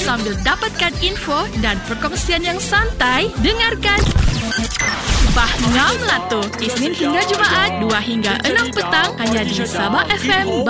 sambil dapatkan info dan perkongsian yang santai. Dengarkan Bah Ngam Lato Isnin hingga Jumaat 2 hingga 6 petang hanya di Sabah FM.